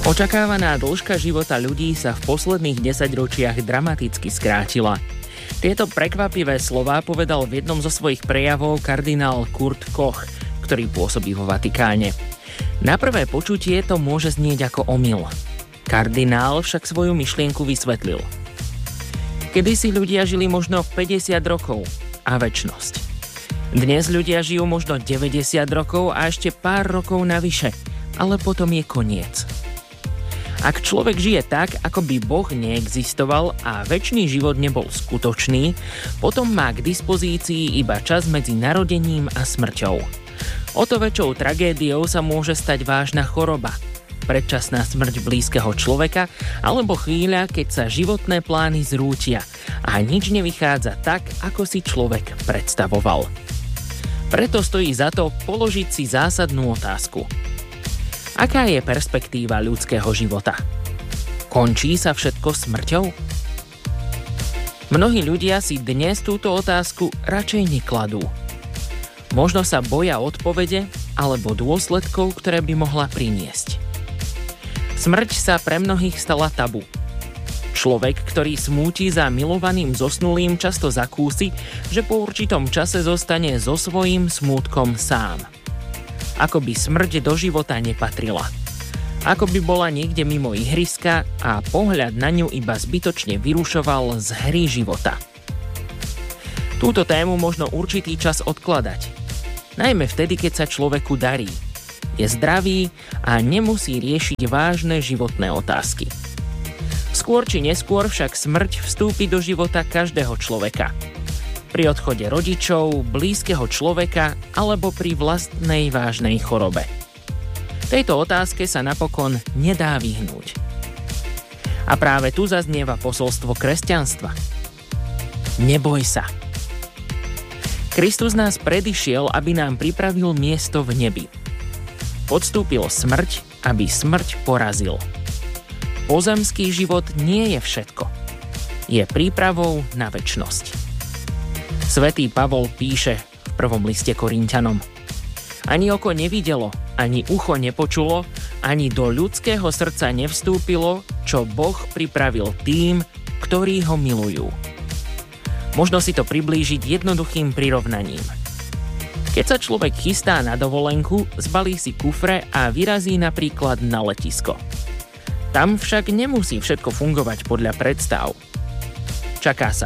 Očakávaná dĺžka života ľudí sa v posledných 10 ročiach dramaticky skrátila. Tieto prekvapivé slová povedal v jednom zo svojich prejavov kardinál Kurt Koch, ktorý pôsobí vo Vatikáne. Na prvé počutie to môže znieť ako omyl. Kardinál však svoju myšlienku vysvetlil. Kedysi ľudia žili možno 50 rokov a večnosť. Dnes ľudia žijú možno 90 rokov a ešte pár rokov navyše, ale potom je koniec. Ak človek žije tak, ako by Boh neexistoval a večný život nebol skutočný, potom má k dispozícii iba čas medzi narodením a smrťou. O to väčšou tragédiou sa môže stať vážna choroba, predčasná smrť blízkeho človeka alebo chvíľa, keď sa životné plány zrútia a nič nevychádza tak, ako si človek predstavoval. Preto stojí za to položiť si zásadnú otázku. Aká je perspektíva ľudského života? Končí sa všetko smrťou? Mnohí ľudia si dnes túto otázku radšej nekladú. Možno sa boja odpovede alebo dôsledkov, ktoré by mohla priniesť. Smrť sa pre mnohých stala tabu. Človek, ktorý smúti za milovaným zosnulým, často zakúsi, že po určitom čase zostane so svojím smútkom sám. Ako by smrť do života nepatrila. Ako by bola niekde mimo ihriska a pohľad na ňu iba zbytočne vyrušoval z hry života. Túto tému možno určitý čas odkladať. Najmä vtedy, keď sa človeku darí. Je zdravý a nemusí riešiť vážne životné otázky. Skôr či neskôr však smrť vstúpi do života každého človeka. Pri odchode rodičov, blízkeho človeka alebo pri vlastnej vážnej chorobe. Tejto otázke sa napokon nedá vyhnúť. A práve tu zaznieva posolstvo kresťanstva. Neboj sa. Kristus nás predišiel, aby nám pripravil miesto v nebi. Podstúpil smrť, aby smrť porazil. Pozemský život nie je všetko. Je prípravou na večnosť. Svätý Pavol píše v prvom liste Korinťanom: Ani oko nevidelo, ani ucho nepočulo, ani do ľudského srdca nevstúpilo, čo Boh pripravil tým, ktorí ho milujú. Možno si to priblížiť jednoduchým prirovnaním. Keď sa človek chystá na dovolenku, zbalí si kufre a vyrazí napríklad na letisko. Tam však nemusí všetko fungovať podľa predstav. Čaká sa